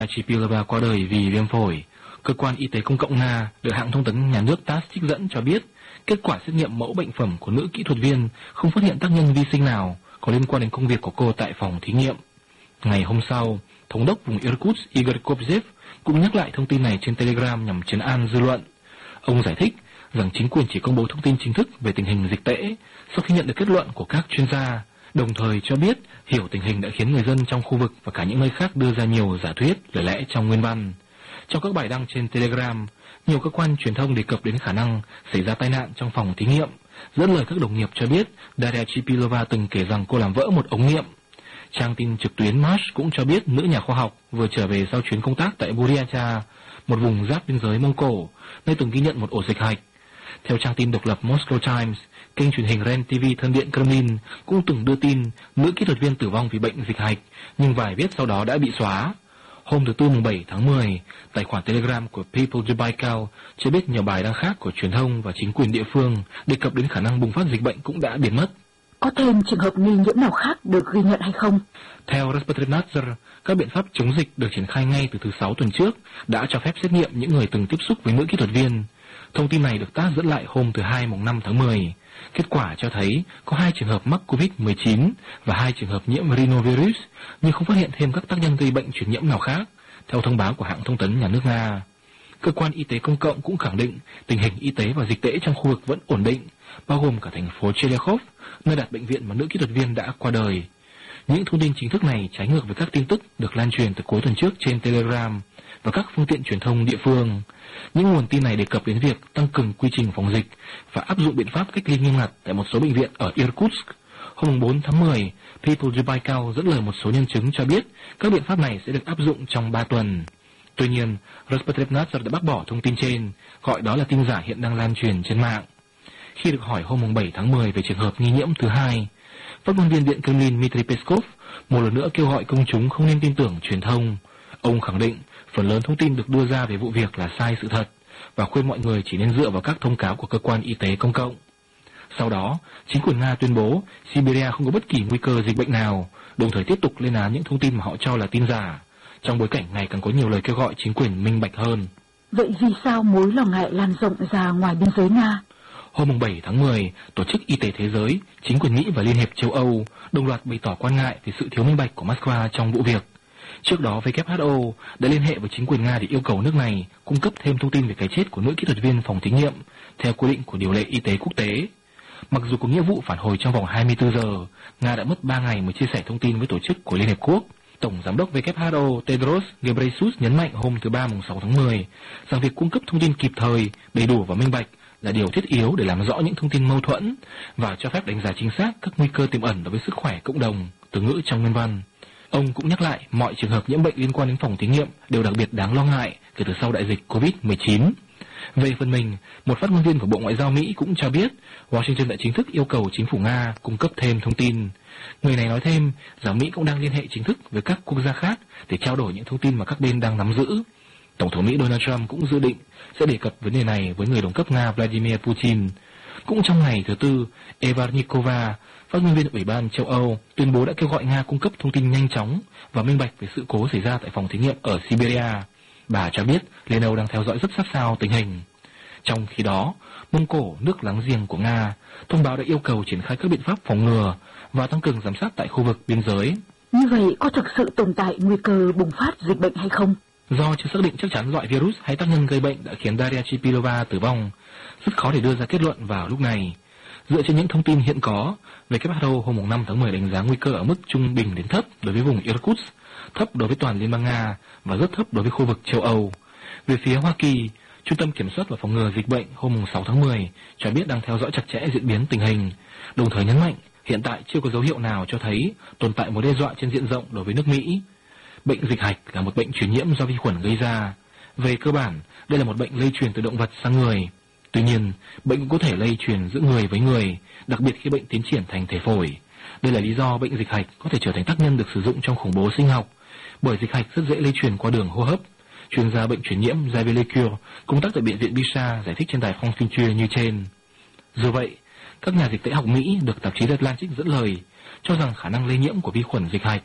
Archipilava qua đời vì viêm phổi. Cơ quan y tế công cộng Nga được hãng thông tấn nhà nước TASS trích dẫn cho biết kết quả xét nghiệm mẫu bệnh phẩm của nữ kỹ thuật viên không phát hiện tác nhân vi sinh nào có liên quan đến công việc của cô tại phòng thí nghiệm. Ngày hôm sau, thống đốc vùng Irkutsk Igor Kovzev cũng nhắc lại thông tin này trên Telegram nhằm trấn an dư luận. Ông giải thích rằng chính quyền chỉ công bố thông tin chính thức về tình hình dịch tễ sau khi nhận được kết luận của các chuyên gia, đồng thời cho biết hiểu tình hình đã khiến người dân trong khu vực và cả những nơi khác đưa ra nhiều giả thuyết lời lẽ trong nguyên văn. Trong các bài đăng trên Telegram, nhiều cơ quan truyền thông đề cập đến khả năng xảy ra tai nạn trong phòng thí nghiệm, dẫn lời các đồng nghiệp cho biết Daria Chipilova từng kể rằng cô làm vỡ một ống nghiệm. Trang tin trực tuyến Mash cũng cho biết nữ nhà khoa học vừa trở về sau chuyến công tác tại Buryatia, một vùng giáp biên giới Mông Cổ, nơi từng ghi nhận một ổ dịch hạch. Theo trang tin độc lập Moscow Times, kênh truyền hình REN TV thân điện Kremlin cũng từng đưa tin nữ kỹ thuật viên tử vong vì bệnh dịch hạch, nhưng vài viết sau đó đã bị xóa. Hôm thứ Tư mùng 7 tháng 10, tài khoản Telegram của People de Baikal cho biết nhiều bài đăng khác của truyền thông và chính quyền địa phương đề cập đến khả năng bùng phát dịch bệnh cũng đã biến mất. Có thêm trường hợp nghi nhiễm nào khác được ghi nhận hay không? Theo Rospotrivnadzor, các biện pháp chống dịch được triển khai ngay từ thứ Sáu tuần trước đã cho phép xét nghiệm những người từng tiếp xúc với nữ kỹ thuật viên. Thông tin này được TASS dẫn lại hôm thứ Hai mùng 5 tháng 10. Kết quả cho thấy có 2 trường hợp mắc COVID-19 và 2 trường hợp nhiễm rhinovirus, nhưng không phát hiện thêm các tác nhân gây bệnh truyền nhiễm nào khác, theo thông báo của hãng thông tấn nhà nước Nga. Cơ quan y tế công cộng cũng khẳng định tình hình y tế và dịch tễ trong khu vực vẫn ổn định, bao gồm cả thành phố Chelyabinsk, nơi đặt bệnh viện mà nữ kỹ thuật viên đã qua đời. Những thông tin chính thức này trái ngược với các tin tức được lan truyền từ cuối tuần trước trên Telegram và các phương tiện truyền thông địa phương. Những nguồn tin này đề cập đến việc tăng cường quy trình phòng dịch và áp dụng biện pháp cách ly nghiêm ngặt tại một số bệnh viện ở Irkutsk. Hôm 4 tháng 10, People de Baikal dẫn lời một số nhân chứng cho biết các biện pháp này sẽ được áp dụng trong 3 tuần. Tuy nhiên, Rospotrivnadzor đã bác bỏ thông tin trên, gọi đó là tin giả hiện đang lan truyền trên mạng. Khi được hỏi hôm 7 tháng 10 về trường hợp nghi nhiễm thứ 2, phát ngôn viên Điện Kremlin Dmitry Peskov một lần nữa kêu gọi công chúng không nên tin tưởng truyền thông. Ông khẳng định phần lớn thông tin được đưa ra về vụ việc là sai sự thật và khuyên mọi người chỉ nên dựa vào các thông cáo của cơ quan y tế công cộng. Sau đó, chính quyền Nga tuyên bố Siberia không có bất kỳ nguy cơ dịch bệnh nào, đồng thời tiếp tục lên án những thông tin mà họ cho là tin giả, trong bối cảnh ngày càng có nhiều lời kêu gọi chính quyền minh bạch hơn. Vậy vì sao mối lo ngại lan rộng ra ngoài biên giới Nga? Hôm 7 tháng 10, Tổ chức Y tế Thế giới, chính quyền Mỹ và Liên hiệp châu Âu đồng loạt bày tỏ quan ngại về sự thiếu minh bạch của Moscow trong vụ việc. Trước đó, WHO đã liên hệ với chính quyền Nga để yêu cầu nước này cung cấp thêm thông tin về cái chết của nữ kỹ thuật viên phòng thí nghiệm theo quy định của điều lệ y tế quốc tế. Mặc dù có nghĩa vụ phản hồi trong vòng 24 giờ, Nga đã mất 3 ngày mới chia sẻ thông tin với tổ chức của Liên hiệp quốc. Tổng giám đốc WHO Tedros Ghebreyesus nhấn mạnh hôm thứ Ba mùng 6 tháng 10 rằng việc cung cấp thông tin kịp thời, đầy đủ và minh bạch là điều thiết yếu để làm rõ những thông tin mâu thuẫn và cho phép đánh giá chính xác các nguy cơ tiềm ẩn đối với sức khỏe cộng đồng, từ ngữ trong nguyên văn. Ông cũng nhắc lại mọi trường hợp nhiễm bệnh liên quan đến phòng thí nghiệm đều đặc biệt đáng lo ngại kể từ sau đại dịch COVID-19. Về phần mình, một phát ngôn viên của Bộ Ngoại giao Mỹ cũng cho biết Washington đã chính thức yêu cầu chính phủ Nga cung cấp thêm thông tin. Người này nói thêm rằng Mỹ cũng đang liên hệ chính thức với các quốc gia khác để trao đổi những thông tin mà các bên đang nắm giữ. Tổng thống Mỹ Donald Trump cũng dự định sẽ đề cập vấn đề này với người đồng cấp Nga Vladimir Putin. Cũng trong ngày thứ Tư, Eva Nikova, phát ngôn viên Ủy ban châu Âu, tuyên bố đã kêu gọi Nga cung cấp thông tin nhanh chóng và minh bạch về sự cố xảy ra tại phòng thí nghiệm ở Siberia. Bà cho biết Liên Âu đang theo dõi rất sát sao tình hình. Trong khi đó, Mông Cổ, nước láng giềng của Nga, thông báo đã yêu cầu triển khai các biện pháp phòng ngừa và tăng cường giám sát tại khu vực biên giới. Như vậy, có thực sự tồn tại nguy cơ bùng phát dịch bệnh hay không? Do chưa xác định chắc chắn loại virus hay tác nhân gây bệnh đã khiến Daria Chipilova tử vong, rất khó để đưa ra kết luận vào lúc này. Dựa trên những thông tin hiện có, WHO hôm 5 tháng 10 đánh giá nguy cơ ở mức trung bình đến thấp đối với vùng Irkutsk, thấp đối với toàn Liên bang Nga và rất thấp đối với khu vực châu Âu. Về phía Hoa Kỳ, Trung tâm Kiểm soát và Phòng ngừa Dịch bệnh hôm 6 tháng 10 cho biết đang theo dõi chặt chẽ diễn biến tình hình, đồng thời nhấn mạnh hiện tại chưa có dấu hiệu nào cho thấy tồn tại mối đe dọa trên diện rộng đối với nước Mỹ. Bệnh dịch hạch là một bệnh truyền nhiễm do vi khuẩn gây ra. Về cơ bản, đây là một bệnh lây truyền từ động vật sang người. Tuy nhiên, bệnh cũng có thể lây truyền giữa người với người, đặc biệt khi bệnh tiến triển thành thể phổi. Đây là lý do bệnh dịch hạch có thể trở thành tác nhân được sử dụng trong khủng bố sinh học, bởi dịch hạch rất dễ lây truyền qua đường hô hấp. Chuyên gia bệnh truyền nhiễm Javier Lecure, công tác tại Bệnh viện Bichat, giải thích trên đài France Culture như trên. Dù vậy, các nhà dịch tễ học Mỹ được tạp chí The Atlantic dẫn lời cho rằng khả năng lây nhiễm của vi khuẩn dịch hạch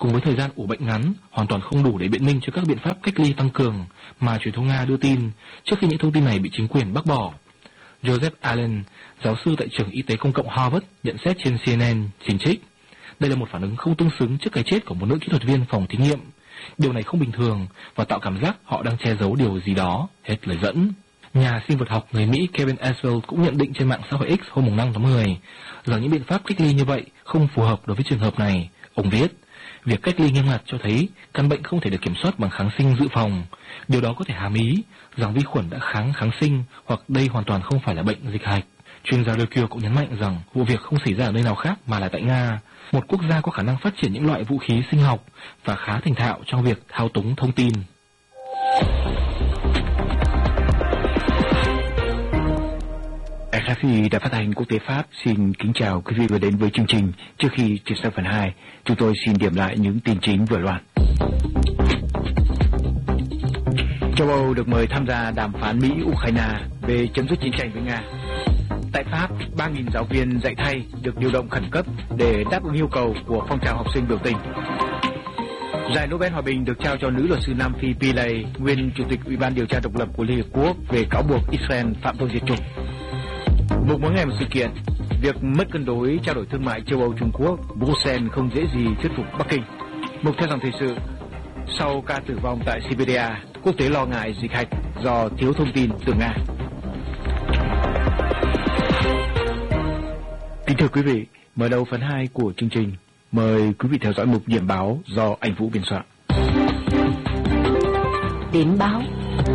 Cùng với thời gian ủ bệnh ngắn, hoàn toàn không đủ để biện minh cho các biện pháp cách ly tăng cường mà truyền thông Nga đưa tin trước khi những thông tin này bị chính quyền bác bỏ. Joseph Allen, giáo sư tại trường y tế công cộng Harvard, nhận xét trên CNN, xin trích: đây là một phản ứng không tương xứng trước cái chết của một nữ kỹ thuật viên phòng thí nghiệm. Điều này không bình thường và tạo cảm giác họ đang che giấu điều gì đó, hết lời dẫn. Nhà sinh vật học người Mỹ Kevin Eswell cũng nhận định trên mạng xã hội X hôm 5 tháng 10 rằng những biện pháp cách ly như vậy không phù hợp đối với trường hợp này. Ông viết: việc cách ly nghiêm ngặt cho thấy căn bệnh không thể được kiểm soát bằng kháng sinh dự phòng. Điều đó có thể hàm ý rằng vi khuẩn đã kháng sinh hoặc đây hoàn toàn không phải là bệnh dịch hạch. Chuyên gia Lekio cũng nhấn mạnh rằng vụ việc không xảy ra ở nơi nào khác mà là tại Nga, một quốc gia có khả năng phát triển những loại vũ khí sinh học và khá thành thạo trong việc thao túng thông tin. RFI Đài Phát thanh Quốc tế Pháp xin kính chào quý vị vừa đến với chương trình. Trước khi chuyển sang phần 2, chúng tôi xin điểm lại những tin chính vừa loạt. Châu Âu được mời tham gia đàm phán Mỹ-Ukraine về chấm dứt chiến tranh với Nga. Tại Pháp, 3.000 giáo viên dạy thay được điều động khẩn cấp để đáp ứng yêu cầu của phong trào học sinh biểu tình. Giải Nobel Hòa bình được trao cho nữ luật sư Nam Phi Pillay, nguyên chủ tịch Ủy ban điều tra độc lập của Liên Hiệp Quốc về cáo buộc Israel phạm tội diệt chủng. Một mỗi ngày một sự kiện, việc mất cân đối trao đổi thương mại châu Âu-Trung Quốc, Bruxelles không dễ gì thuyết phục Bắc Kinh. Mục theo dòng thời sự, sau ca tử vong tại Siberia, quốc tế lo ngại dịch hạch do thiếu thông tin từ Nga. Kính thưa quý vị, mở đầu phần 2 của chương trình, mời quý vị theo dõi mục điểm báo do anh Vũ biên soạn. Điểm báo.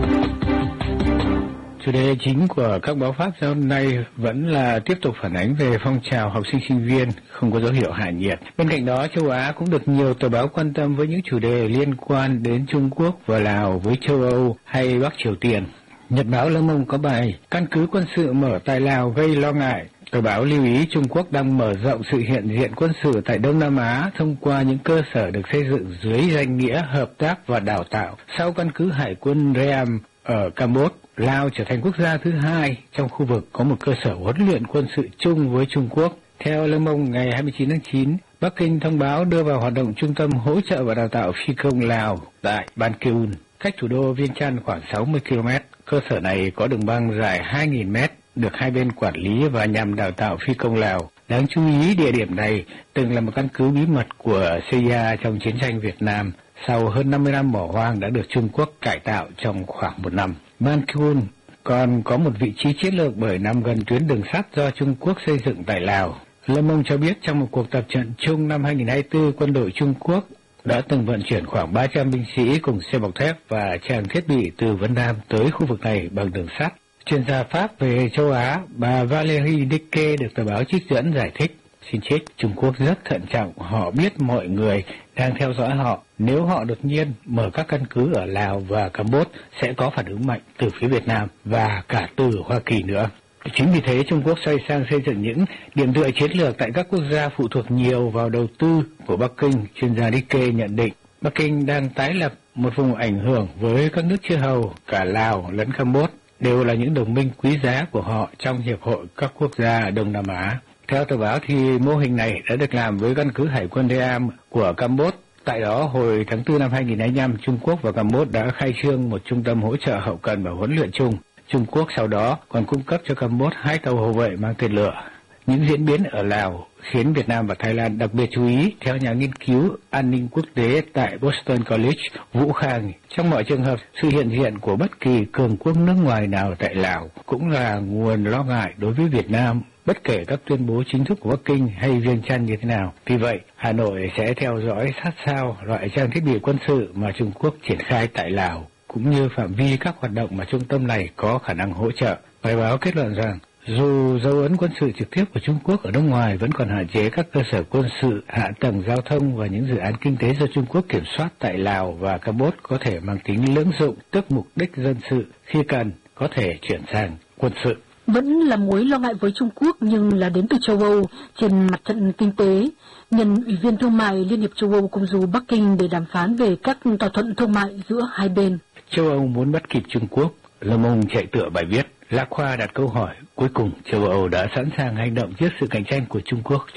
Chủ đề chính của các báo Pháp hôm nay vẫn là tiếp tục phản ánh về phong trào học sinh sinh viên không có dấu hiệu hạ nhiệt. Bên cạnh đó, châu Á cũng được nhiều tờ báo quan tâm với những chủ đề liên quan đến Trung Quốc và Lào với châu Âu hay Bắc Triều Tiên. Nhật báo Le Monde có bài căn cứ quân sự mở tại Lào gây lo ngại. Tờ báo lưu ý Trung Quốc đang mở rộng sự hiện diện quân sự tại Đông Nam Á thông qua những cơ sở được xây dựng dưới danh nghĩa hợp tác và đào tạo. Sau căn cứ hải quân Ream ở Campuchia, Lào trở thành quốc gia thứ hai trong khu vực có một cơ sở huấn luyện quân sự chung với Trung Quốc. Theo Le Monde ngày 29 tháng 9, Bắc Kinh thông báo đưa vào hoạt động trung tâm hỗ trợ và đào tạo phi công Lào tại Ban Keun, cách thủ đô Viêng Chăn khoảng 60 km. Cơ sở này có đường băng dài 2.000 m, được hai bên quản lý và nhằm đào tạo phi công Lào. Đáng chú ý, địa điểm này từng là một căn cứ bí mật của CIA trong chiến tranh Việt Nam. Sau hơn 50 năm bỏ hoang đã được Trung Quốc cải tạo trong khoảng 1 năm. Ban Keun còn có một vị trí chiến lược bởi nằm gần tuyến đường sắt do Trung Quốc xây dựng tại Lào. Le Monde cho biết trong một cuộc tập trận chung năm 2024, quân đội Trung Quốc đã từng vận chuyển khoảng 300 binh sĩ cùng xe bọc thép và trang thiết bị từ Vân Nam tới khu vực này bằng đường sắt. Chuyên gia Pháp về châu Á, bà Valérie Dicke được tờ báo trích dẫn giải thích, xin trích, Trung Quốc rất thận trọng, họ biết mọi người đang theo dõi họ. Nếu họ đột nhiên mở các căn cứ ở Lào và Campuchia sẽ có phản ứng mạnh từ phía Việt Nam và cả từ Hoa Kỳ nữa. Chính vì thế Trung Quốc xoay sang xây dựng những điểm tựa chiến lược tại các quốc gia phụ thuộc nhiều vào đầu tư của Bắc Kinh. Chuyên gia Dicke nhận định Bắc Kinh đang tái lập một vùng ảnh hưởng với các nước chư hầu, cả Lào lẫn Campuchia, đều là những đồng minh quý giá của họ trong Hiệp hội các quốc gia Đông Nam Á. Theo tờ báo thì mô hình này đã được làm với căn cứ hải quân Ream của Campuchia. Tại đó, hồi tháng 4 năm 2005, Trung Quốc và Campuchia đã khai trương một trung tâm hỗ trợ hậu cần và huấn luyện chung. Trung Quốc sau đó còn cung cấp cho Campuchia 2 tàu hộ vệ mang tên lửa. Những diễn biến ở Lào khiến Việt Nam và Thái Lan đặc biệt chú ý. Theo nhà nghiên cứu an ninh quốc tế tại Boston College, Vũ Khang, trong mọi trường hợp, sự hiện diện của bất kỳ cường quốc nước ngoài nào tại Lào cũng là nguồn lo ngại đối với Việt Nam, bất kể các tuyên bố chính thức của Bắc Kinh hay Viêng Chăn như thế nào. Vì vậy, Hà Nội sẽ theo dõi sát sao loại trang thiết bị quân sự mà Trung Quốc triển khai tại Lào, cũng như phạm vi các hoạt động mà trung tâm này có khả năng hỗ trợ. Bài báo kết luận rằng, dù dấu ấn quân sự trực tiếp của Trung Quốc ở nước ngoài vẫn còn hạn chế các cơ sở quân sự, hạ tầng giao thông và những dự án kinh tế do Trung Quốc kiểm soát tại Lào và Campuchia có thể mang tính lưỡng dụng, tức mục đích dân sự, khi cần có thể chuyển sang quân sự. Vẫn là mối lo ngại với Trung Quốc nhưng là đến từ châu Âu trên mặt trận kinh tế. Nhân Ủy viên Thương mại Liên hiệp châu Âu cùng du Bắc Kinh để đàm phán về các thỏa thuận thương mại giữa hai bên. Châu Âu muốn bắt kịp Trung Quốc. Le Monde chạy tựa bài viết. Lạc Khoa đặt câu hỏi, cuối cùng châu Âu đã sẵn sàng hành động trước sự cạnh tranh của Trung Quốc chưa?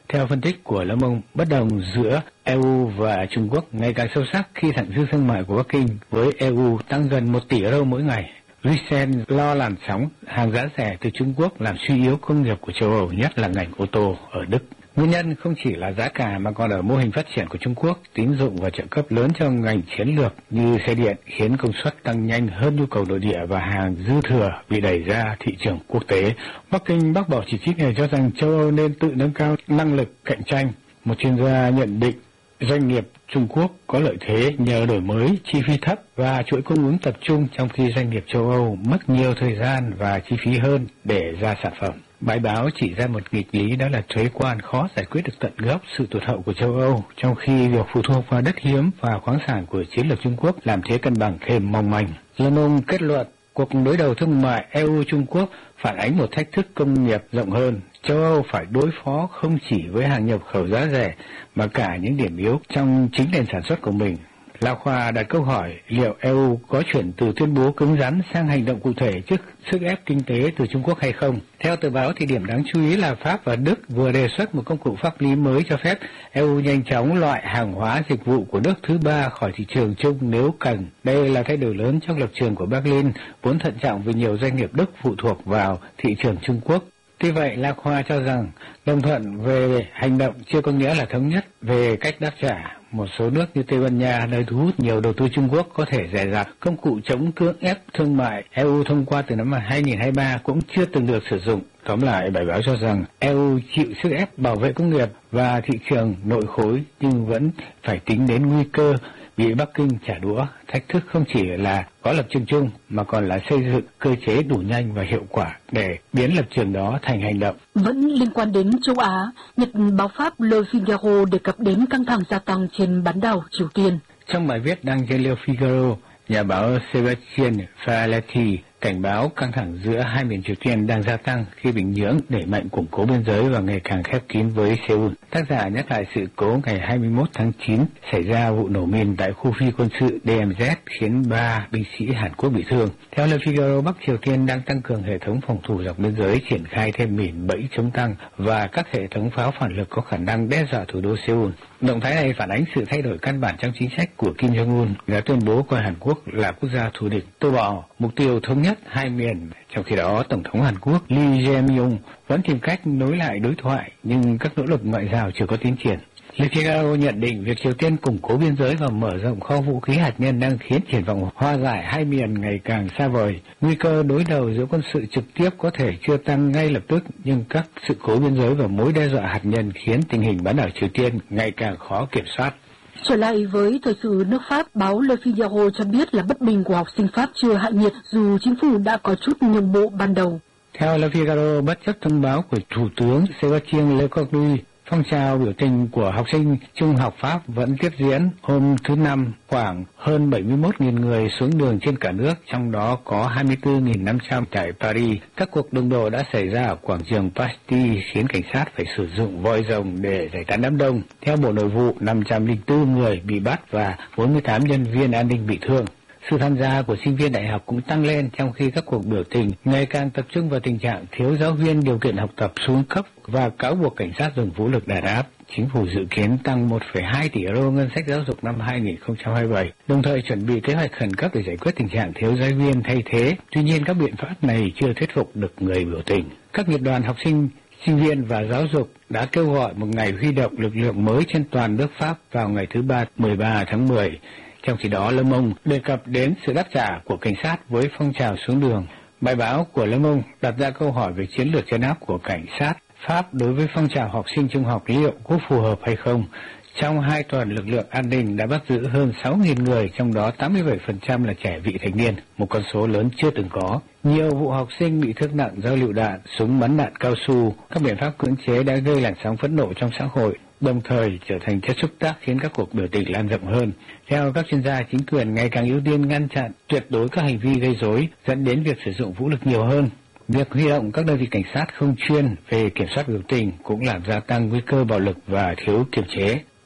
Theo phân tích của Le Monde, bất đồng giữa EU và Trung Quốc ngày càng sâu sắc khi thặng dư thương mại của Bắc Kinh với EU tăng gần 1 tỷ euro mỗi ngày. Bruxelles lo làn sóng hàng giá rẻ từ Trung Quốc làm suy yếu công nghiệp của châu Âu, nhất là ngành ô tô ở Đức. Nguyên nhân không chỉ là giá cả mà còn ở mô hình phát triển của Trung Quốc, tín dụng và trợ cấp lớn cho ngành chiến lược như xe điện khiến công suất tăng nhanh hơn nhu cầu nội địa và hàng dư thừa bị đẩy ra thị trường quốc tế. Bắc Kinh bác bỏ chỉ trích này cho rằng châu Âu nên tự nâng cao năng lực cạnh tranh. Một chuyên gia nhận định doanh nghiệp Trung Quốc có lợi thế nhờ đổi mới, chi phí thấp và chuỗi cung ứng tập trung, trong khi doanh nghiệp châu Âu mất nhiều thời gian và chi phí hơn để ra sản phẩm. Bài báo chỉ ra một nghịch lý, đó là thuế quan khó giải quyết được tận gốc sự tụt hậu của châu Âu, trong khi việc phụ thuộc vào đất hiếm và khoáng sản của chiến lược Trung Quốc làm thế cân bằng thêm mong manh. Le Monde kết luận cuộc đối đầu thương mại EU-Trung Quốc phản ánh một thách thức công nghiệp rộng hơn. Châu Âu phải đối phó không chỉ với hàng nhập khẩu giá rẻ mà cả những điểm yếu trong chính nền sản xuất của mình. La Khoa đặt câu hỏi liệu EU có chuyển từ tuyên bố cứng rắn sang hành động cụ thể trước sức ép kinh tế từ Trung Quốc hay không. Theo tờ báo thì điểm đáng chú ý là Pháp và Đức vừa đề xuất một công cụ pháp lý mới cho phép EU nhanh chóng loại hàng hóa dịch vụ của nước thứ ba khỏi thị trường chung nếu cần. Đây là thay đổi lớn trong lập trường của Berlin, vốn thận trọng vì nhiều doanh nghiệp Đức phụ thuộc vào thị trường Trung Quốc. Tuy vậy, La Khoa cho rằng đồng thuận về hành động chưa có nghĩa là thống nhất về cách đáp trả. Một số nước như Tây Ban Nha, nơi thu hút nhiều đầu tư Trung Quốc, có thể dè dặt công cụ chống cưỡng ép thương mại EU thông qua từ năm 2023 cũng chưa từng được sử dụng. Tóm lại, bài báo cho rằng EU chịu sức ép bảo vệ công nghiệp và thị trường nội khối nhưng vẫn phải tính đến nguy cơ bị Bắc Kinh trả đũa. Thách thức không chỉ là có lập trường chung mà còn là xây dựng cơ chế đủ nhanh và hiệu quả để biến lập trường đó thành hành động. Vẫn liên quan đến châu Á, Nhật báo Pháp Le Figaro đề cập đến căng thẳng gia tăng trên bán đảo Triều Tiên. Trong bài viết đăng trên Le Figaro, nhà báo Sébastien Faletti cảnh báo căng thẳng giữa hai miền Triều Tiên đang gia tăng khi Bình Nhưỡng đẩy mạnh củng cố biên giới và ngày càng khép kín với Seoul. Tác giả nhắc lại sự cố ngày 21 tháng 9 xảy ra vụ nổ mìn tại khu phi quân sự DMZ khiến 3 binh sĩ Hàn Quốc bị thương. Theo Le Figaro, Bắc Triều Tiên đang tăng cường hệ thống phòng thủ dọc biên giới, triển khai thêm mìn bẫy chống tăng và các hệ thống pháo phản lực có khả năng đe dọa thủ đô Seoul. Động thái này phản ánh sự thay đổi căn bản trong chính sách của Kim Jong-un đã tuyên bố coi Hàn Quốc là quốc gia thù địch, từ bỏ mục tiêu thống nhất hai miền. Trong khi đó, Tổng thống Hàn Quốc Lee Jae-myung vẫn tìm cách nối lại đối thoại, nhưng các nỗ lực ngoại giao chưa có tiến triển. Le Figaro nhận định việc Triều Tiên củng cố biên giới và mở rộng kho vũ khí hạt nhân đang khiến triển vọng hòa giải hai miền ngày càng xa vời. Nguy cơ đối đầu giữa quân sự trực tiếp có thể chưa tăng ngay lập tức, nhưng các sự cố biên giới và mối đe dọa hạt nhân khiến tình hình bán đảo Triều Tiên ngày càng khó kiểm soát. Trở lại với thời sự nước Pháp, báo Le Figaro cho biết là bất bình của học sinh Pháp chưa hạ nhiệt dù chính phủ đã có chút nhượng bộ ban đầu. Theo Le Figaro, bất chấp thông báo của Thủ tướng Sébastien Lecornu, phong trào biểu tình của học sinh trung học Pháp vẫn tiếp diễn. Hôm thứ Năm, khoảng hơn 71.000 người xuống đường trên cả nước, trong đó có 24.500 tại Paris. Các cuộc đụng độ đã xảy ra ở quảng trường Bastille khiến cảnh sát phải sử dụng voi rồng để giải tán đám đông. Theo Bộ Nội vụ, 504 người bị bắt và 48 nhân viên an ninh bị thương. Sự tham gia của sinh viên đại học cũng tăng lên trong khi các cuộc biểu tình ngày càng tập trung vào tình trạng thiếu giáo viên, điều kiện học tập xuống cấp và cáo buộc cảnh sát dùng vũ lực đàn áp. Chính phủ dự kiến tăng 1,2 tỷ euro ngân sách giáo dục năm 2027, đồng thời chuẩn bị kế hoạch khẩn cấp để giải quyết tình trạng thiếu giáo viên thay thế. Tuy nhiên, các biện pháp này chưa thuyết phục được người biểu tình. Các nghiệp đoàn học sinh, sinh viên và giáo dục đã kêu gọi một ngày huy động lực lượng mới trên toàn nước Pháp vào ngày thứ Ba 13 tháng 10. Trong khi đó, Le Monde đề cập đến sự đáp trả của cảnh sát với phong trào xuống đường. Bài báo của Le Monde đặt ra câu hỏi về chiến lược trấn áp của cảnh sát Pháp đối với phong trào học sinh trung học liệu có phù hợp hay không. Trong 2 tuần, lực lượng an ninh đã bắt giữ hơn 6.000 người, trong đó 87% là trẻ vị thành niên, một con số lớn chưa từng có. Nhiều vụ học sinh bị thương nặng do lựu đạn, súng bắn đạn cao su. Các biện pháp cưỡng chế đã gây làn sóng phẫn nộ trong xã hội, đồng thời trở thành chất xúc tác khiến các cuộc biểu tình lan rộng hơn. Theo các chuyên gia, chính quyền ngày càng ưu tiên ngăn chặn tuyệt đối các hành vi gây rối, dẫn đến việc sử dụng vũ lực nhiều hơn. Việc huy động các đơn vị cảnh sát không chuyên về kiểm soát biểu tình cũng làm gia tăng nguy cơ bạo lực và thiếu kiềm chế.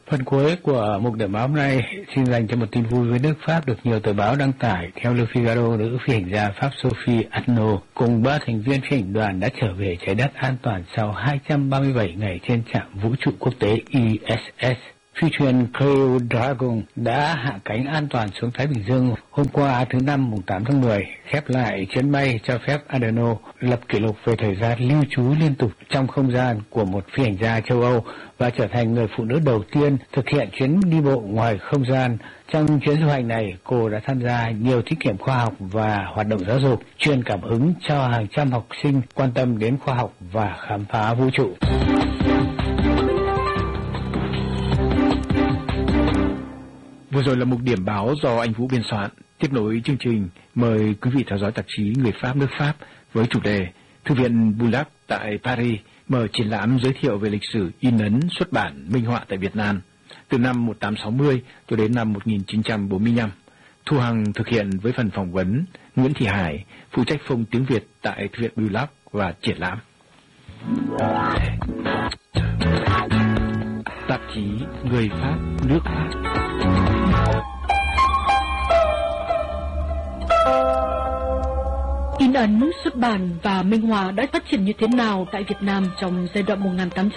Phần cuối của mục điểm báo hôm nay xin dành cho một tin vui với nước Pháp được nhiều tờ báo đăng tải. Theo Le Figaro, nữ phi hành gia Pháp Sophie Arnaud cùng 3 thành viên phi hành đoàn đã trở về trái đất an toàn sau 237 ngày trên trạm vũ trụ quốc tế ISS. Phi thuyền Crew Dragon đã hạ cánh an toàn xuống Thái Bình Dương hôm qua thứ Năm mùng 8 tháng 10, khép lại chuyến bay cho phép Arnaud lập kỷ lục về thời gian lưu trú liên tục trong không gian của một phi hành gia châu Âu và trở thành người phụ nữ đầu tiên thực hiện chuyến đi bộ ngoài không gian. Trong chuyến du hành này, cô đã tham gia nhiều thí nghiệm khoa học và hoạt động giáo dục, truyền cảm hứng cho hàng trăm học sinh quan tâm đến khoa học và khám phá vũ trụ. Vừa rồi là mục điểm báo do anh Vũ biên soạn. Tiếp nối chương trình, mời quý vị theo dõi tạp chí Người Pháp nước Pháp với chủ đề Thư viện Bulac tại Paris mở triển lãm giới thiệu về lịch sử in ấn xuất bản minh họa tại Việt Nam từ năm 1860 cho đến năm 1945. Thu Hằng thực hiện với phần phỏng vấn Nguyễn Thị Hải, phụ trách phông tiếng Việt tại Thư viện Bulac và triển lãm. Tạp chí Người Pháp nước Pháp. In ấn, xuất bản và minh họa đã phát triển như thế nào tại Việt Nam trong giai đoạn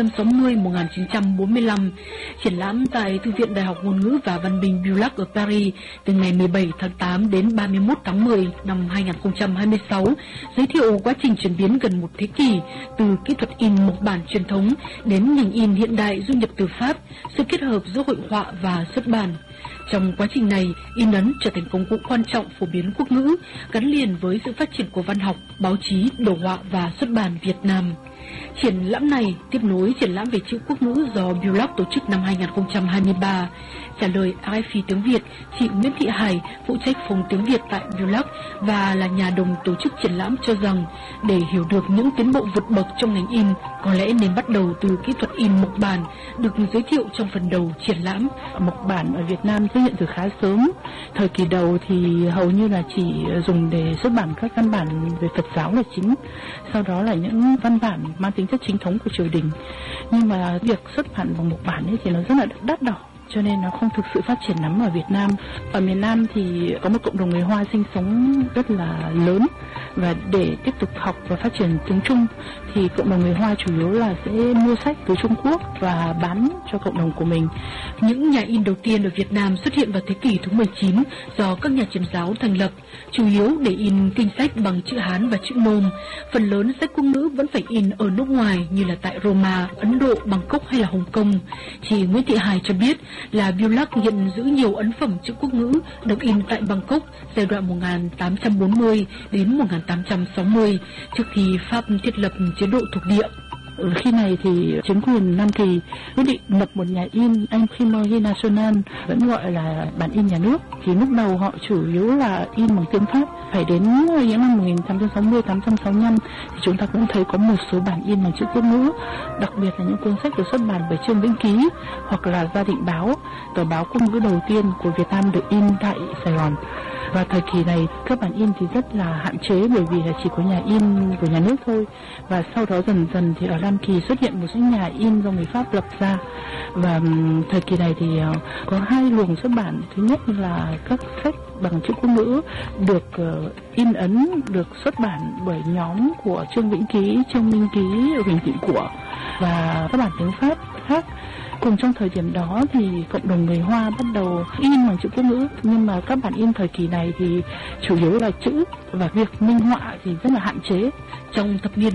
1860-1945. Triển lãm tại Thư viện Đại học Ngôn ngữ và Văn minh Bulac ở Paris từ ngày 17 tháng 8 đến 31 tháng 10 năm 2026 giới thiệu quá trình chuyển biến gần một thế kỷ từ kỹ thuật in mộc bản truyền thống đến ngành in hiện đại du nhập từ Pháp, sự kết hợp giữa hội họa và xuất bản. Trong quá trình này, in ấn trở thành công cụ quan trọng phổ biến quốc ngữ, gắn liền với sự phát triển của văn học, báo chí, đồ họa và xuất bản Việt Nam. Triển lãm này tiếp nối triển lãm về chữ quốc ngữ do Bulac tổ chức năm 2023. Trả lời RFI tiếng Việt, chị Nguyễn Thị Hải, phụ trách phòng tiếng Việt tại Bulac và là nhà đồng tổ chức triển lãm cho rằng để hiểu được những tiến bộ vượt bậc trong ngành in, có lẽ nên bắt đầu từ kỹ thuật in mộc bản được giới thiệu trong phần đầu triển lãm. Mộc bản ở Việt Nam xuất hiện từ khá sớm. Thời kỳ đầu thì hầu như là chỉ dùng để xuất bản các văn bản về Phật giáo là chính, sau đó là những văn bản mang tính chất chính thống của triều đình. Nhưng mà việc xuất bản bằng mộc bản ấy thì nó rất là đắt đỏ, cho nên nó không thực sự phát triển lắm ở Việt Nam. Ở miền Nam thì có một cộng đồng người Hoa sinh sống rất là lớn, và để tiếp tục học và phát triển tiếng Trung thì cộng đồng người Hoa chủ yếu là sẽ mua sách từ Trung Quốc và bán cho cộng đồng của mình. Những nhà in đầu tiên ở Việt Nam xuất hiện vào thế kỷ thứ 19 do các nhà Chiêm giáo thành lập, chủ yếu để in kinh sách bằng chữ Hán và chữ Nôm. Phần lớn sách quốc ngữ vẫn phải in ở nước ngoài như là tại Roma, Ấn Độ, Bangkok hay là Hồng Kông. Chị Nguyễn Thị Hải cho biết là Bulac hiện giữ nhiều ấn phẩm chữ quốc ngữ được in tại Bangkok giai đoạn 1840 đến 1860, trước khi Pháp thiết lập chế độ thuộc địa. Khi này thì chính quyền Nam Kỳ quyết định lập một nhà in Imprimerie Nationale, vẫn gọi là bản in nhà nước. Thì lúc đầu họ chủ yếu là in bằng tiếng Pháp. Phải đến những năm 1860-1865 thì chúng ta cũng thấy có một số bản in bằng chữ quốc ngữ, đặc biệt là những cuốn sách được xuất bản bởi Trương Vĩnh Ký hoặc là Gia Định Báo, tờ báo quốc ngữ đầu tiên của Việt Nam được in tại Sài Gòn. Và thời kỳ này các bản in thì rất là hạn chế, bởi vì là chỉ có nhà in của nhà nước thôi. Và sau đó dần dần thì ở Nam Kỳ xuất hiện một số nhà in do người Pháp lập ra. Và thời kỳ này thì có hai luồng xuất bản. Thứ nhất là các sách bằng chữ quốc ngữ được in ấn, được xuất bản bởi nhóm của Trương Vĩnh Ký, Trương Minh Ký, Huỳnh Tịnh Của và các bản tiếng Pháp khác. Cùng trong thời điểm đó thì cộng đồng người Hoa bắt đầu in bằng chữ quốc ngữ, nhưng mà các bản in thời kỳ này thì chủ yếu là chữ và việc minh họa thì rất là hạn chế. Trong thập niên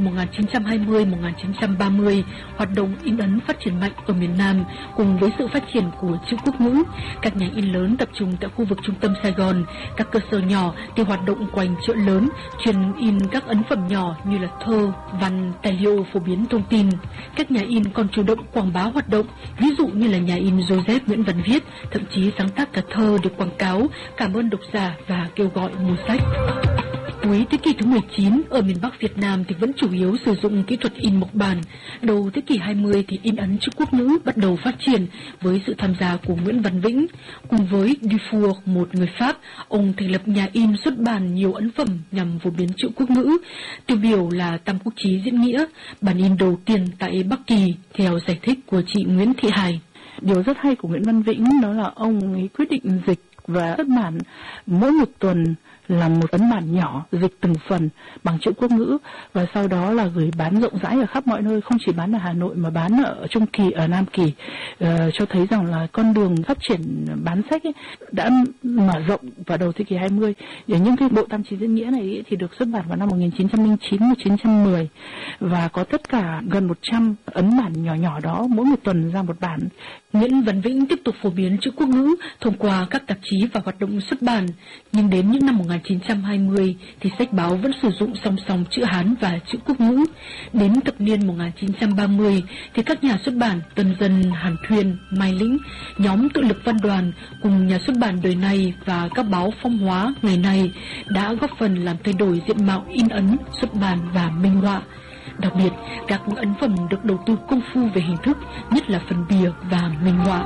1920-1930, hoạt động in ấn phát triển mạnh ở miền Nam cùng với sự phát triển của chữ quốc ngữ. Các nhà in lớn tập trung tại khu vực trung tâm Sài Gòn, các cơ sở nhỏ thì hoạt động quanh chợ lớn, chuyên in các ấn phẩm nhỏ như là thơ, văn, tài liệu phổ biến thông tin. Các nhà in còn chủ động quảng bá hoạt động, ví dụ như là nhà in Joseph Nguyễn Văn Viết thậm chí sáng tác cả thơ để quảng cáo, cảm ơn độc giả và kêu gọi mua sách. Cuối thế kỷ thứ 19, ở miền Bắc Việt Nam thì vẫn chủ yếu sử dụng kỹ thuật in mộc bản. Đầu thế kỷ 20 thì in ấn chữ quốc ngữ bắt đầu phát triển với sự tham gia của Nguyễn Văn Vĩnh. Cùng với Dufour, một người Pháp, ông thành lập nhà in xuất bản nhiều ấn phẩm nhằm phổ biến chữ quốc ngữ. Tiêu biểu là Tam Quốc Chí Diễn Nghĩa, bản in đầu tiên tại Bắc Kỳ, theo giải thích của chị Nguyễn Thị Hải. Điều rất hay của Nguyễn Văn Vĩnh đó là ông ấy quyết định dịch và xuất bản mỗi một tuần là một ấn bản nhỏ, dịch từng phần bằng chữ quốc ngữ và sau đó là gửi bán rộng rãi ở khắp mọi nơi, không chỉ bán ở Hà Nội mà bán ở Trung Kỳ, ở Nam Kỳ, cho thấy rằng là con đường phát triển bán sách ấy đã mở rộng vào đầu thế kỷ 20. Những cái bộ tam chí diễn nghĩa này thì được xuất bản vào năm 1909-1910 và có tất cả gần 100 ấn bản nhỏ nhỏ đó, mỗi một tuần ra một bản. Nguyễn Văn Vĩnh tiếp tục phổ biến chữ quốc ngữ thông qua các tạp chí và hoạt động xuất bản, nhưng đến những năm 1920 thì sách báo vẫn sử dụng song song chữ Hán và chữ quốc ngữ. Đến thập niên 1930 thì các nhà xuất bản Tân Dân, Hàn Thuyên, Mai Lĩnh, nhóm Tự lực Văn đoàn cùng nhà xuất bản Đời Này và các báo Phong Hóa ngày nay đã góp phần làm thay đổi diện mạo in ấn, xuất bản và minh họa. Đặc biệt, các ấn phẩm được đầu tư công phu về hình thức, nhất là phần bìa và minh họa.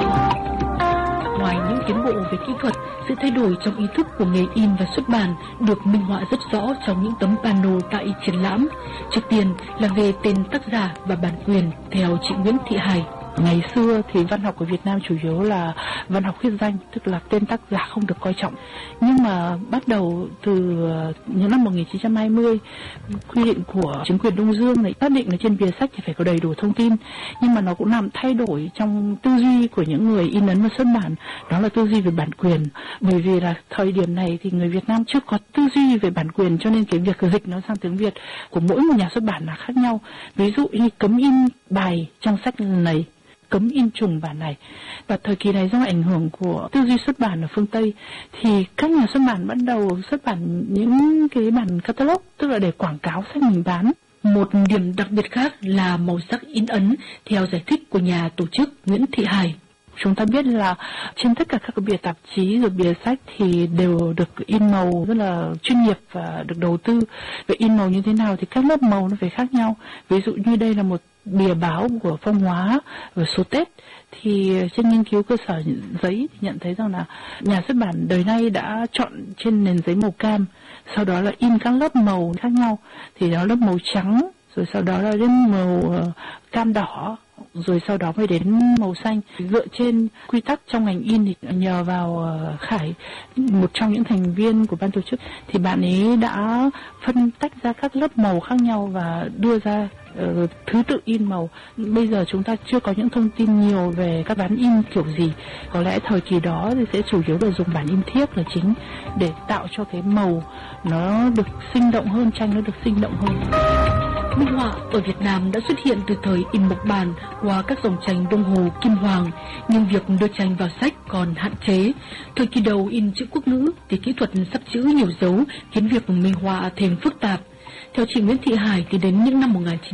Ngoài những tiến bộ về kỹ thuật, sự thay đổi trong ý thức của nghề in và xuất bản được minh họa rất rõ trong những tấm pano tại triển lãm. Trước tiên là về tên tác giả và bản quyền theo chị Nguyễn Thị Hải. Ngày xưa thì văn học của Việt Nam chủ yếu là văn học khuyết danh, tức là tên tác giả không được coi trọng. Nhưng mà bắt đầu từ những năm 1920, quy định của chính quyền Đông Dương này xác định là trên bìa sách thì phải có đầy đủ thông tin. Nhưng mà nó cũng làm thay đổi trong tư duy của những người in ấn và xuất bản, đó là tư duy về bản quyền. Bởi vì là thời điểm này thì người Việt Nam chưa có tư duy về bản quyền, cho nên cái việc dịch nó sang tiếng Việt của mỗi một nhà xuất bản là khác nhau. Ví dụ như cấm in bài trong sách này, cấm in trùng bản này. Và thời kỳ này do ảnh hưởng của tư duy xuất bản ở phương Tây thì các nhà xuất bản bắt đầu xuất bản những cái bản catalog, tức là để quảng cáo sách mình bán. Một điểm đặc biệt khác là màu sắc in ấn theo giải thích của nhà tổ chức Nguyễn Thị Hải. Chúng ta biết là trên tất cả các bìa tạp chí rồi bìa sách thì đều được in màu rất là chuyên nghiệp và được đầu tư. Vậy in màu như thế nào thì các lớp màu nó phải khác nhau. Ví dụ như đây là một bìa báo của Phong Hóa ở số Tết, thì trên nghiên cứu cơ sở giấy thì nhận thấy rằng là nhà xuất bản Đời Nay đã chọn trên nền giấy màu cam, sau đó là in các lớp màu khác nhau, thì đó lớp màu trắng, rồi sau đó là đến màu cam đỏ, rồi sau đó mới đến màu xanh. Dựa trên quy tắc trong ngành in thì nhờ vào Khải, một trong những thành viên của ban tổ chức, thì bạn ấy đã phân tách ra các lớp màu khác nhau và đưa ra thứ tự in màu. Bây giờ chúng ta chưa có những thông tin nhiều về các ván in kiểu gì. Có lẽ thời kỳ đó thì sẽ chủ yếu là dùng bản in thiếc là chính để tạo cho cái màu nó được sinh động hơn, tranh nó được sinh động hơn. Minh họa ở Việt Nam đã xuất hiện từ thời in mộc bản qua các dòng tranh Đông Hồ, Kim Hoàng, nhưng việc đưa tranh vào sách còn hạn chế. Thời kỳ đầu in chữ quốc ngữ thì kỹ thuật sắp chữ nhiều dấu khiến việc minh họa thêm phức tạp. Theo chị Nguyễn Thị Hải thì đến những năm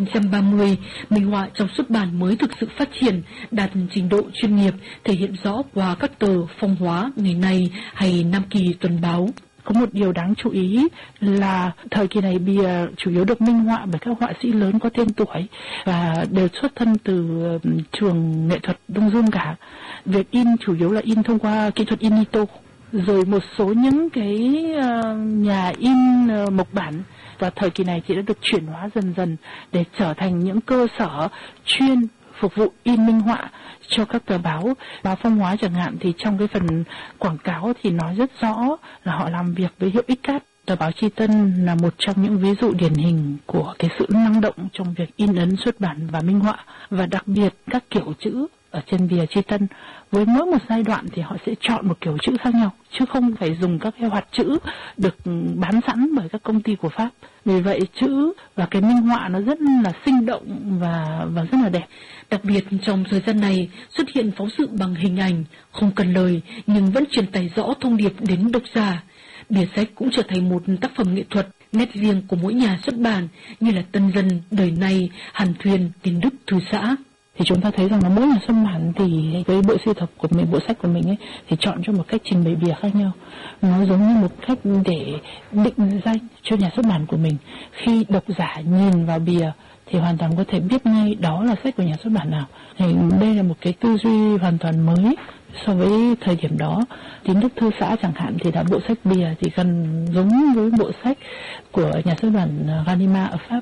1930, minh họa trong xuất bản mới thực sự phát triển, đạt trình độ chuyên nghiệp, thể hiện rõ qua các tờ Phong Hóa, Ngày Nay hay Nam Kỳ Tuần Báo. Có một điều đáng chú ý là thời kỳ này bìa chủ yếu được minh họa bởi các họa sĩ lớn có tên tuổi và đều xuất thân từ trường nghệ thuật Đông Dương cả. Việc in chủ yếu là in thông qua kỹ thuật in nito, rồi một số những cái nhà in mộc bản và thời kỳ này thì đã được chuyển hóa dần dần để trở thành những cơ sở chuyên phục vụ in minh họa cho các tờ báo. Báo Phong Hóa chẳng hạn thì trong cái phần quảng cáo thì nói rất rõ là họ làm việc với hiệu X-Cát. Tờ báo Chi Tân là một trong những ví dụ điển hình của cái sự năng động trong việc in ấn, xuất bản và minh họa, và đặc biệt các kiểu chữ ở trên bìa Chi Tân với mỗi một giai đoạn thì họ sẽ chọn một kiểu chữ khác nhau, chứ không phải dùng các cái hoạt chữ được bán sẵn bởi các công ty của Pháp. Vì vậy chữ và cái minh họa nó rất là sinh động và rất là đẹp. Đặc biệt trong thời gian này xuất hiện phóng sự bằng hình ảnh, không cần lời nhưng vẫn truyền tải rõ thông điệp đến độc giả. Bìa sách cũng trở thành một tác phẩm nghệ thuật, nét riêng của mỗi nhà xuất bản như là Tân Dân, Đời Nay, Hàn Thuyên, Tiền Đức, Thư Xã. Thì chúng ta thấy rằng là mỗi nhà xuất bản thì với bộ sưu tập của mình, bộ sách của mình ấy, thì chọn cho một cách trình bày bìa khác nhau. Nó giống như một cách để định danh cho nhà xuất bản của mình. Khi độc giả nhìn vào bìa thì hoàn toàn có thể biết ngay đó là sách của nhà xuất bản nào. Thì đây là một cái tư duy hoàn toàn mới so với thời điểm đó. Tín Đức Thư Xã chẳng hạn thì là bộ sách bìa thì gần giống với bộ sách của nhà xuất bản Gallimard ở Pháp.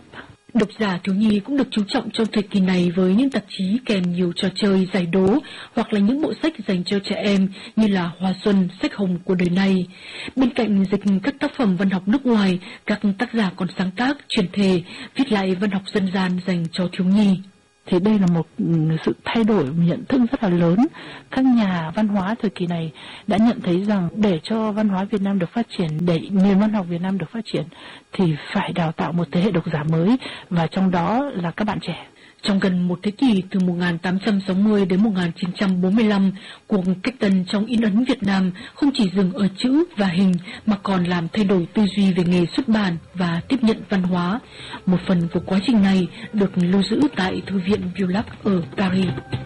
Độc giả thiếu nhi cũng được chú trọng trong thời kỳ này với những tạp chí kèm nhiều trò chơi, giải đố hoặc là những bộ sách dành cho trẻ em như là Hoa Xuân, Sách Hồng của đời này. Bên cạnh dịch các tác phẩm văn học nước ngoài, các tác giả còn sáng tác, chuyển thể, viết lại văn học dân gian dành cho thiếu nhi. Thì đây là một sự thay đổi nhận thức rất là lớn. Các nhà văn hóa thời kỳ này đã nhận thấy rằng để cho văn hóa Việt Nam được phát triển, để nền văn học Việt Nam được phát triển thì phải đào tạo một thế hệ độc giả mới, và trong đó là các bạn trẻ. Trong gần một thế kỷ, từ 1860 đến 1945, cuộc cách tân trong in ấn Việt Nam không chỉ dừng ở chữ và hình mà còn làm thay đổi tư duy về nghề xuất bản và tiếp nhận văn hóa. Một phần của quá trình này được lưu giữ tại Thư viện Vieux Lac ở Paris.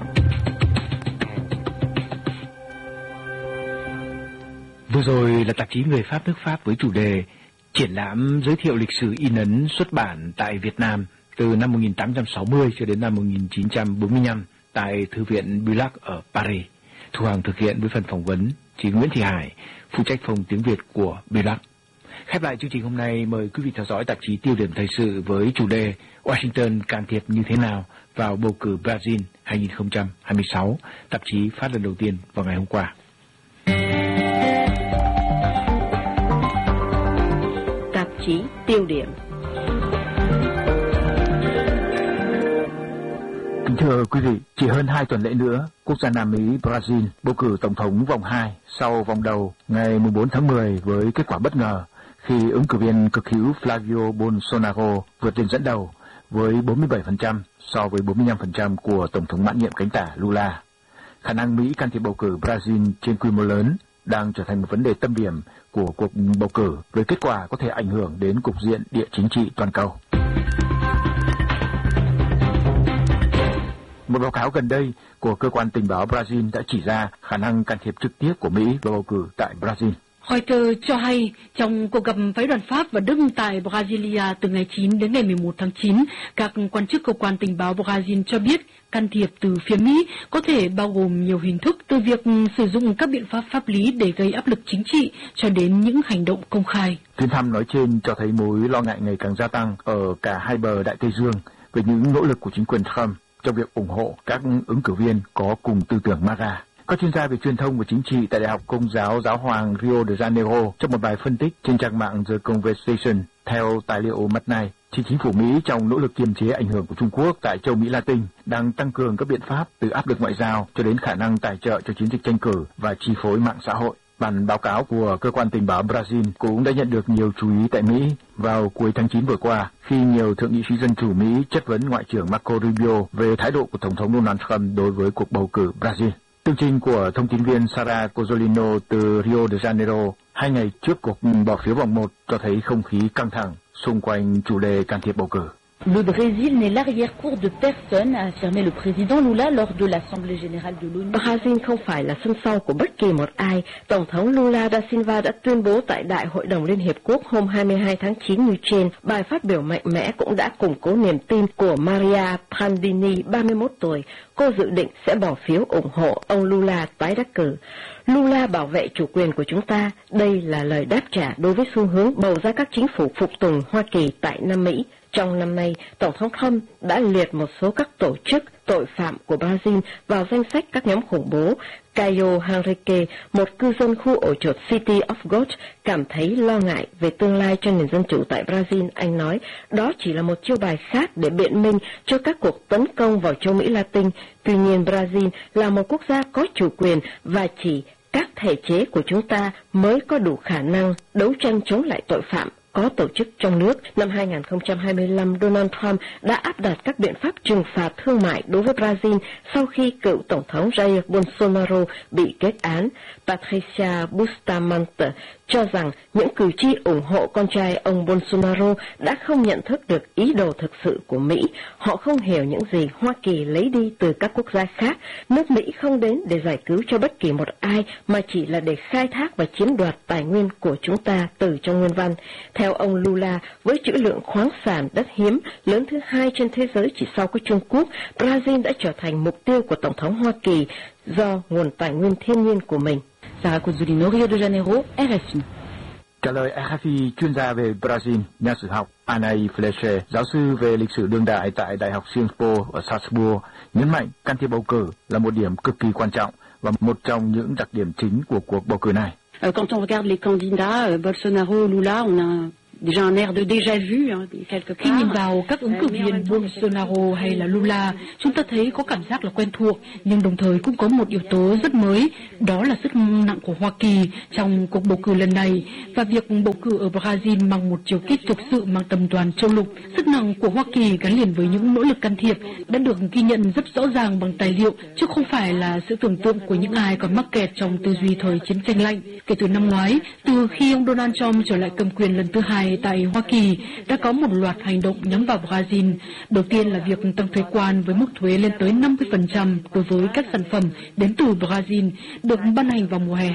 Vừa rồi là tạp chí Người Pháp nước Pháp với chủ đề triển lãm giới thiệu lịch sử in ấn xuất bản tại Việt Nam từ năm 1860 cho đến năm 1945 tại Thư viện Vieux Lac ở Paris. Thu Hằng thực hiện với phần phỏng vấn chị Nguyễn Thị Hải, phụ trách phòng tiếng Việt của Vieux Lac. Khép lại chương trình hôm nay, mời quý vị theo dõi tạp chí Tiêu điểm thời sự với chủ đề Washington can thiệp như thế nào vào bầu cử Brazil 2026, tạp chí phát lần đầu tiên vào ngày hôm qua. Tạp chí Tiêu điểm. Kính thưa quý vị, chỉ hơn 2 tuần lễ nữa, quốc gia Nam Mỹ Brazil bầu cử tổng thống vòng 2 sau vòng đầu ngày 4 tháng 10 với kết quả bất ngờ khi ứng cử viên cực hữu Flavio Bolsonaro vượt lên dẫn đầu với 47% so với 45% của tổng thống mãn nhiệm cánh tả Lula. Khả năng Mỹ can thiệp bầu cử Brazil trên quy mô lớn đang trở thành một vấn đề tâm điểm của cuộc bầu cử, với kết quả có thể ảnh hưởng đến cục diện địa chính trị toàn cầu. Một báo cáo gần đây của cơ quan tình báo Brazil đã chỉ ra khả năng can thiệp trực tiếp của Mỹ vào bầu cử tại Brazil. Reuters cho hay trong cuộc gặp phái đoàn Pháp và Đức tại Brasilia từ ngày 9 đến ngày 11 tháng 9, các quan chức cơ quan tình báo Brazil cho biết can thiệp từ phía Mỹ có thể bao gồm nhiều hình thức, từ việc sử dụng các biện pháp pháp lý để gây áp lực chính trị cho đến những hành động công khai. Chuyến thăm nói trên cho thấy mối lo ngại ngày càng gia tăng ở cả hai bờ Đại Tây Dương về những nỗ lực của chính quyền Trump trong việc ủng hộ các ứng cử viên có cùng tư tưởng MAGA. Các chuyên gia về truyền thông và chính trị tại Đại học Công giáo Giáo hoàng Rio de Janeiro trong một bài phân tích trên trang mạng The Conversation theo tài liệu mặt này, thì chính phủ Mỹ trong nỗ lực kiềm chế ảnh hưởng của Trung Quốc tại châu Mỹ Latin đang tăng cường các biện pháp từ áp lực ngoại giao cho đến khả năng tài trợ cho chiến dịch tranh cử và chi phối mạng xã hội. Bản báo cáo của cơ quan tình báo Brazil cũng đã nhận được nhiều chú ý tại Mỹ vào cuối tháng 9 vừa qua, khi nhiều thượng nghị sĩ dân chủ Mỹ chất vấn Ngoại trưởng Marco Rubio về thái độ của Tổng thống Donald Trump đối với cuộc bầu cử Brazil. Tường trình của thông tin viên Sara Cozzolino từ Rio de Janeiro 2 ngày trước cuộc bỏ phiếu vòng 1 cho thấy không khí căng thẳng xung quanh chủ đề can thiệp bầu cử. Le Brésil n'est l'arrière-cour de personne, a affirmé le président Lula lors de l'Assemblée générale de l'ONU. Brazil không phải là sân sau của bất kỳ một ai. Tổng thống Lula da Silva đã tuyên bố tại Đại hội đồng Liên Hiệp Quốc hôm 22 tháng 9 như trên. Bài phát biểu mạnh mẽ cũng đã củng cố niềm tin của Maria Prandini, 31 tuổi. Cô dự định sẽ bỏ phiếu ủng hộ ông Lula tái đắc cử. Lula bảo vệ chủ quyền của chúng ta. Đây là lời đáp trả đối với xu hướng bầu ra các chính phủ phục tùng Hoa Kỳ tại Nam Mỹ. Trong năm nay, Tổng thống Trump đã liệt một số các tổ chức tội phạm của Brazil vào danh sách các nhóm khủng bố. Caio Henrique, một cư dân khu ổ chuột City of God, cảm thấy lo ngại về tương lai cho nền dân chủ tại Brazil. Anh nói, đó chỉ là một chiêu bài khác để biện minh cho các cuộc tấn công vào châu Mỹ Latin. Tuy nhiên, Brazil là một quốc gia có chủ quyền và chỉ các thể chế của chúng ta mới có đủ khả năng đấu tranh chống lại tội phạm có tổ chức trong nước. Năm 2025, Donald Trump đã áp đặt các biện pháp trừng phạt thương mại đối với Brazil sau khi cựu Tổng thống Jair Bolsonaro bị kết án. Patricia Bustamante cho rằng những cử tri ủng hộ con trai ông Bolsonaro đã không nhận thức được ý đồ thực sự của Mỹ. Họ không hiểu những gì Hoa Kỳ lấy đi từ các quốc gia khác. Nước Mỹ không đến để giải cứu cho bất kỳ một ai, mà chỉ là để khai thác và chiếm đoạt tài nguyên của chúng ta từ trong nguyên văn. Theo ông Lula, với trữ lượng khoáng sản đất hiếm lớn thứ hai trên thế giới chỉ sau có Trung Quốc, Brazil đã trở thành mục tiêu của Tổng thống Hoa Kỳ do nguồn tài nguyên thiên nhiên của mình. Sara Cozzolino, Rio de Janeiro, RFI. Trả lời RFI, chuyên gia về Brazil, nhà sử học Anai Fleche, giáo sư về lịch sử đương đại tại Đại học Singapore ở Strasbourg, nhấn mạnh can thiệp bầu cử là một điểm cực kỳ quan trọng và một trong những đặc điểm chính của cuộc bầu cử này. Quand on regarde les candidats Bolsonaro, Lula, on a déjà un air de déjà vu quelque part. Khi nhìn vào các ứng cử viên Bolsonaro hay là Lula, chúng ta thấy có cảm giác là quen thuộc, nhưng đồng thời cũng có một yếu tố rất mới, đó là sức nặng của Hoa Kỳ trong cuộc bầu cử lần này, và việc bầu cử ở Brazil mang một chiều kích thực sự mang tầm toàn châu lục. Sức nặng của Hoa Kỳ gắn liền với những nỗ lực can thiệp đã được ghi nhận rất rõ ràng bằng tài liệu, chứ không phải là sự tưởng tượng của những ai còn mắc kẹt trong tư duy thời chiến tranh lạnh. Kể từ năm ngoái, từ khi ông Donald Trump trở lại cầm quyền lần thứ hai tại Hoa Kỳ, đã có một loạt hành động nhắm vào Brazil. Đầu tiên là việc tăng thuế quan với mức thuế lên tới 50% đối với các sản phẩm đến từ Brazil, được ban hành vào mùa hè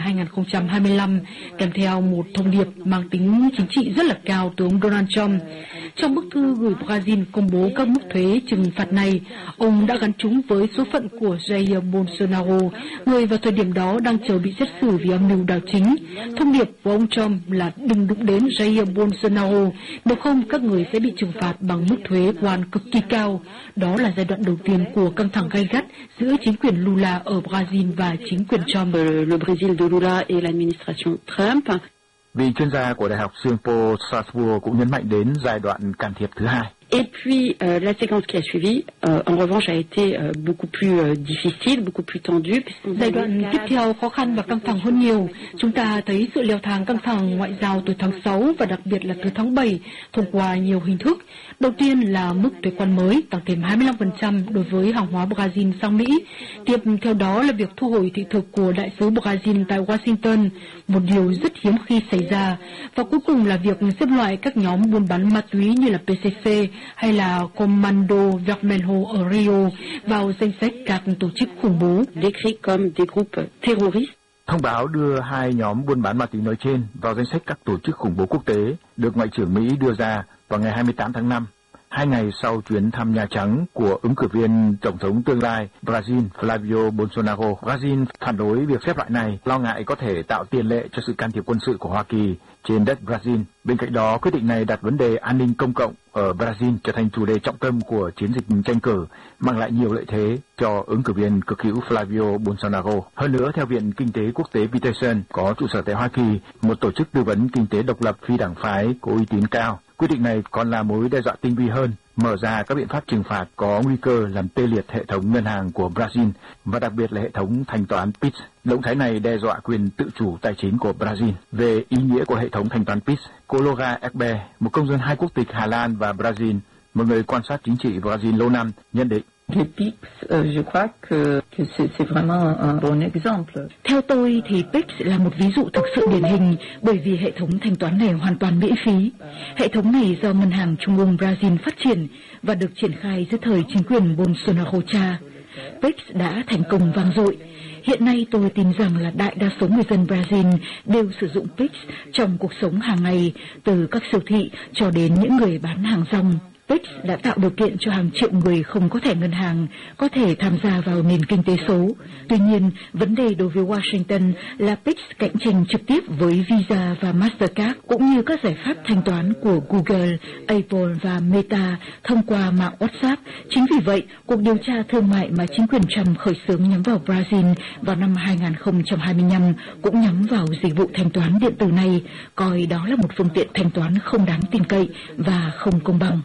2025, kèm theo một thông điệp mang tính chính trị rất là cao từ ông Donald Trump. Trong bức thư gửi Brazil công bố các mức thuế trừng phạt này, ông đã gắn chúng với số phận của Jair Bolsonaro, người vào thời điểm đó đang chờ bị xét xử vì âm mưu đảo chính. Thông điệp của ông Trump là đừng đụng đến Jair Bolsonaro, nếu không các người sẽ bị trừng phạt bằng mức thuế quan cực kỳ cao. Đó là giai đoạn đầu tiên của căng thẳng gay gắt giữa chính quyền Lula ở Brazil và chính quyền Trump. Le Brésil de Lula et l'administration Trump. Vị chuyên gia của Đại học Singapore Strasbourg cũng nhấn mạnh đến giai đoạn can thiệp thứ hai. Et puis la séquence qui a suivi, en revanche, a été beaucoup plus difficile, beaucoup plus tendue. Giai đoạn tiếp theo khó khăn và căng thẳng hơn nhiều. Chúng ta thấy sự leo thang căng thẳng ngoại giao từ tháng 6 và đặc biệt là từ tháng 7 thông qua nhiều hình thức. Đầu tiên là mức thuế quan mới tăng thêm 25% đối với hàng hóa Brazil sang Mỹ. Tiếp theo đó là việc thu hồi thị thực của đại sứ Brazil tại Washington, một điều rất hiếm khi xảy ra. Và cuối cùng là việc xếp loại các nhóm buôn bán ma túy như là PCC hay là Comando Vermelho ở Rio vào danh sách các tổ chức khủng bố, décrits comme des groupes terroristes. Thông báo đưa hai nhóm buôn bán ma túy nói trên vào danh sách các tổ chức khủng bố quốc tế được Ngoại trưởng Mỹ đưa ra vào ngày 28 tháng 5, 2 ngày sau chuyến thăm Nhà Trắng của ứng cử viên Tổng thống tương lai Brazil Flavio Bolsonaro. Brazil phản đối việc xếp loại này, lo ngại có thể tạo tiền lệ cho sự can thiệp quân sự của Hoa Kỳ trên đất Brazil. Bên cạnh đó, quyết định này đặt vấn đề an ninh công cộng ở Brazil trở thành chủ đề trọng tâm của chiến dịch tranh cử, mang lại nhiều lợi thế cho ứng cử viên cực hữu Flavio Bolsonaro. Hơn nữa, theo Viện Kinh tế Quốc tế Peterson có trụ sở tại Hoa Kỳ, một tổ chức tư vấn kinh tế độc lập phi đảng phái có uy tín cao, quyết định này còn là mối đe dọa tinh vi hơn, mở ra các biện pháp trừng phạt có nguy cơ làm tê liệt hệ thống ngân hàng của Brazil và đặc biệt là hệ thống thanh toán PIX. Động thái này đe dọa quyền tự chủ tài chính của Brazil. Về ý nghĩa của hệ thống thanh toán PIX, cô Laura Ekbe, một công dân hai quốc tịch Hà Lan và Brazil, một người quan sát chính trị Brazil lâu năm, nhận định. Je crois que c'est vraiment un bon exemple. Theo tôi thì PIX là một ví dụ thực sự điển hình, bởi vì hệ thống thanh toán này hoàn toàn miễn phí. Hệ thống này do Ngân hàng Trung ương Brazil phát triển và được triển khai dưới thời chính quyền Bolsonaro cha. PIX đã thành công vang dội. Hiện nay tôi tin rằng là đại đa số người dân Brazil đều sử dụng PIX trong cuộc sống hàng ngày, từ các siêu thị cho đến những người bán hàng rong. PIX đã tạo điều kiện cho hàng triệu người không có thẻ ngân hàng có thể tham gia vào nền kinh tế số. Tuy nhiên, vấn đề đối với Washington là PIX cạnh tranh trực tiếp với Visa và Mastercard cũng như các giải pháp thanh toán của Google, Apple và Meta thông qua mạng WhatsApp. Chính vì vậy, cuộc điều tra thương mại mà chính quyền Trump khởi xướng nhắm vào Brazil vào năm 2025 cũng nhắm vào dịch vụ thanh toán điện tử này, coi đó là một phương tiện thanh toán không đáng tin cậy và không công bằng.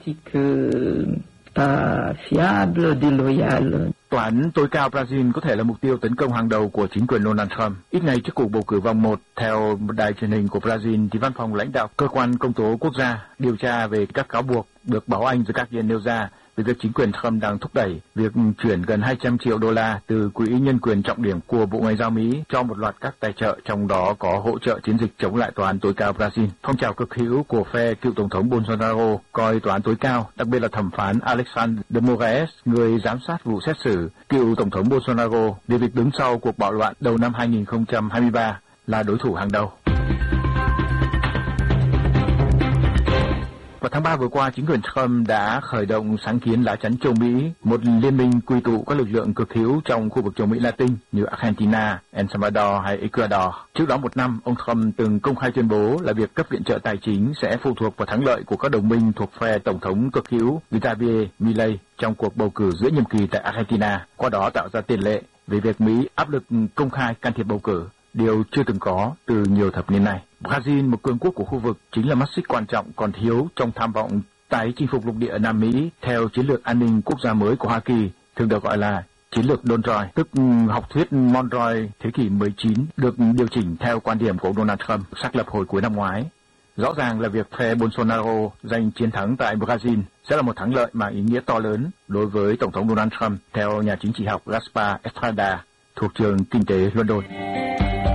Fiable, déloyal. Tòa án tối cao Brazil có thể là mục tiêu tấn công hàng đầu của chính quyền Donald Trump. Ít ngày trước cuộc bầu cử vòng 1, theo một đài truyền hình của Brazil, thì văn phòng lãnh đạo cơ quan công tố quốc gia điều tra về các cáo buộc được báo Anh The Guardian nêu ra về việc chính quyền Trump đang thúc đẩy việc chuyển gần 200 triệu đô la từ quỹ nhân quyền trọng điểm của Bộ Ngoại giao Mỹ cho một loạt các tài trợ, trong đó có hỗ trợ chiến dịch chống lại tòa án tối cao Brazil. Phong trào cực hữu của phe cựu tổng thống Bolsonaro coi tòa án tối cao, đặc biệt là thẩm phán Alexandre de Moraes, người giám sát vụ xét xử cựu tổng thống Bolsonaro về việc đứng sau cuộc bạo loạn đầu năm 2023 là đối thủ hàng đầu. Và Tháng 3 vừa qua, chính quyền Trump đã khởi động sáng kiến lá chắn châu Mỹ, một liên minh quy tụ các lực lượng cực hữu trong khu vực châu Mỹ Latin như Argentina, El Salvador hay Ecuador. Trước đó một năm, ông Trump từng công khai tuyên bố là việc cấp viện trợ tài chính sẽ phụ thuộc vào thắng lợi của các đồng minh thuộc phe tổng thống cực hữu Javier Milei trong cuộc bầu cử giữa nhiệm kỳ tại Argentina, qua đó tạo ra tiền lệ về việc Mỹ áp lực công khai can thiệp bầu cử, điều chưa từng có từ nhiều thập niên nay. Brazil, một cường quốc của khu vực, chính là mắt xích quan trọng còn thiếu trong tham vọng tái chinh phục lục địa Nam Mỹ theo chiến lược an ninh quốc gia mới của Hoa Kỳ, thường được gọi là chiến lược Monroe, tức học thuyết Monroe thế kỷ 19, được điều chỉnh theo quan điểm của Donald Trump xác lập hồi cuối năm ngoái. Rõ ràng là việc phe Bolsonaro giành chiến thắng tại Brazil sẽ là một thắng lợi mang ý nghĩa to lớn đối với Tổng thống Donald Trump, theo nhà chính trị học Gaspar Estrada thuộc trường kinh tế London.